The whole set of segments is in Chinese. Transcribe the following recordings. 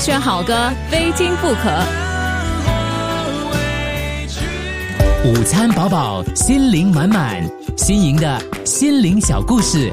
选好歌，非听不可。 午餐饱饱，心灵满满，新颖的心灵小故事。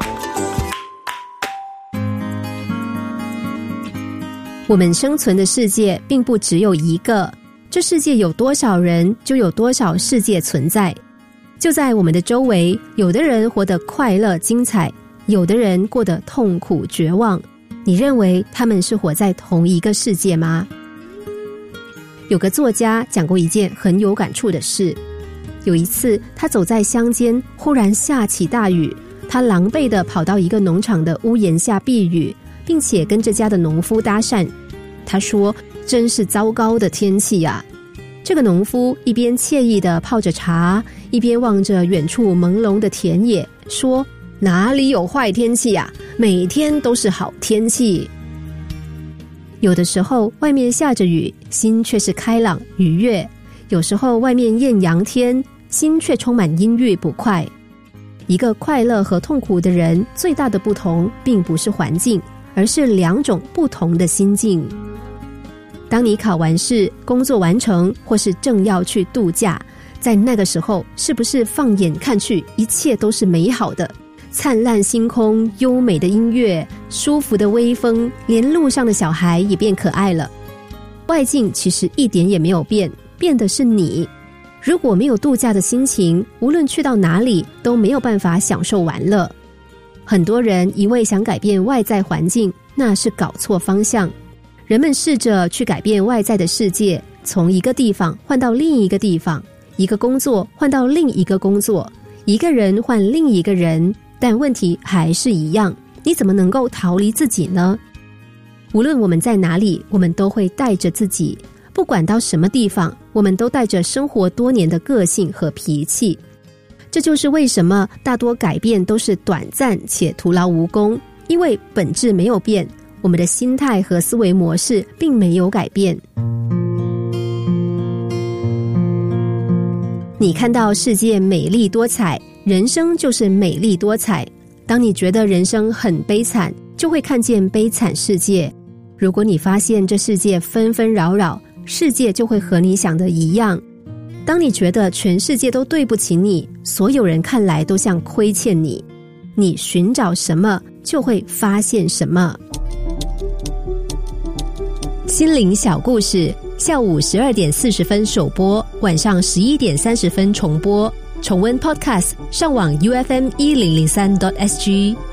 我们生存的世界并不只有一个，这世界有多少人，就有多少世界存在。就在我们的周围，有的人活得快乐精彩，有的人过得痛苦绝望。你认为他们是活在同一个世界吗？有个作家讲过一件很有感触的事。有一次，他走在乡间，忽然下起大雨，他狼狈地跑到一个农场的屋檐下避雨，并且跟这家的农夫搭讪。他说：真是糟糕的天气啊。这个农夫一边惬意地泡着茶，一边望着远处朦胧的田野，说：哪里有坏天气啊，每天都是好天气。有的时候外面下着雨，心却是开朗愉悦；有时候外面艳阳天，心却充满阴郁不快。一个快乐和痛苦的人，最大的不同并不是环境，而是两种不同的心境。当你考完试，工作完成，或是正要去度假，在那个时候，是不是放眼看去，一切都是美好的？灿烂星空，优美的音乐，舒服的微风，连路上的小孩也变可爱了。外境其实一点也没有变，变的是你。如果没有度假的心情，无论去到哪里都没有办法享受玩乐。很多人一味想改变外在环境，那是搞错方向。人们试着去改变外在的世界，从一个地方换到另一个地方，一个工作换到另一个工作，一个人换另一个人，但问题还是一样，你怎么能够逃离自己呢？无论我们在哪里，我们都会带着自己，不管到什么地方，我们都带着生活多年的个性和脾气。这就是为什么大多改变都是短暂且徒劳无功，因为本质没有变，我们的心态和思维模式并没有改变。你看到世界美丽多彩，人生就是美丽多彩。当你觉得人生很悲惨，就会看见悲惨世界。如果你发现这世界纷纷扰扰，世界就会和你想的一样。当你觉得全世界都对不起你，所有人看来都像亏欠你，你寻找什么，就会发现什么。心灵小故事，下午12点40分首播，晚上11点30分重播。重温 Podcast， 上网 UFM1003.SG。